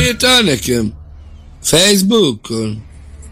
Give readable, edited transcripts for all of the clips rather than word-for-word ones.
írtál nekem? Facebookon?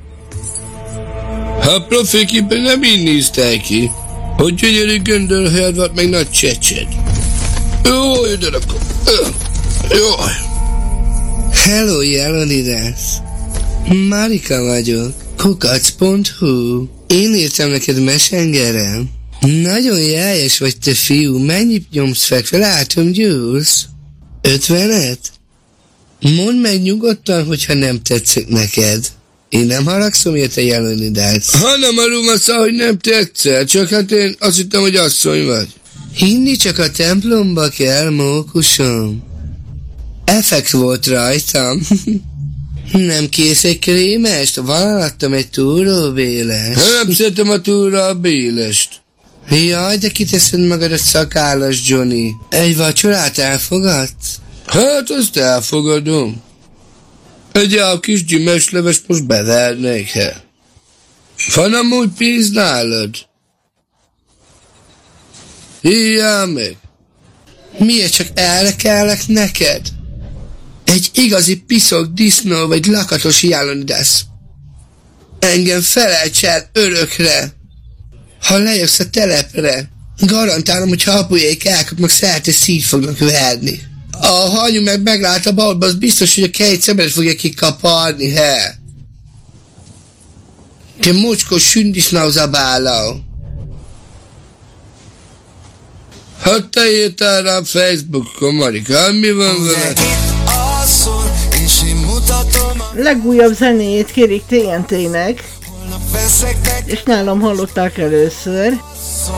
Ha profiképpen nem így néztél ki. Hogy gyönyörű göndörhelyed volt, meg nagy csecsed. Jó, jöjjön akkor. Jó. Hello, Jelonidas. Marika vagyok. Kukac.hu. Én írtam neked Messengerem. Nagyon jeljes vagy, te fiú. Mennyit nyomsz fekve? Látom, gyúrsz. 50-et? Mondd meg nyugodtan, hogyha nem tetszik neked. Én nem haragszom érte, Jelonidas. Ha nem arulsz, hogy nem tetszel, csak hát én azt hittem, hogy asszony vagy. Hinni csak a templomba kell, mókusom. Effekt volt rajtam. Nem kész egy krémest? Valalattam egy túróbélest. Nem szeretem a túróbélest. Jaj, de kiteszed magad a szakállas, Johnny. Egy vacsorát elfogadsz? Hát azt elfogadom. Egy a kis gyümölcsleves most bevernék el. Van amúgy pénz nálad? Hívjál meg. Miért csak erre kellek neked? Egy igazi piszok disznó vagy lakatos Jelonidas. Engem felejts el örökre. Ha lejössz a telepre, garantálom, hogy ha apujék elkapnak, szerte szív fognak verni. A hanyu meg meglát a balba, az biztos, hogy a két szemet fogja kikaparni, he? Te mocskos sündisnauzabáló. Hát te írtál rám Facebookon, Marika, mi van vele? Legújabb zenéjét kérik TNT-nek, és nálam hallották először.